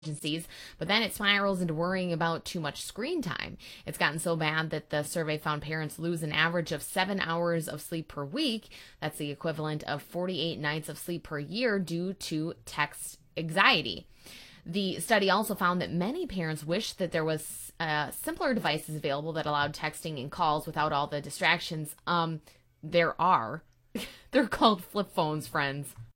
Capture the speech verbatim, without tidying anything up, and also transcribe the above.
emergencies, but then it spirals into worrying about too much screen time. It's gotten so bad that the survey found parents lose an average of seven hours of sleep per week. That's the equivalent of forty-eight nights of sleep per year due to text anxiety. The study also found that many parents wish that there was uh, simpler devices available that allowed texting and calls without all the distractions. Um, there are. They're called flip phones, friends.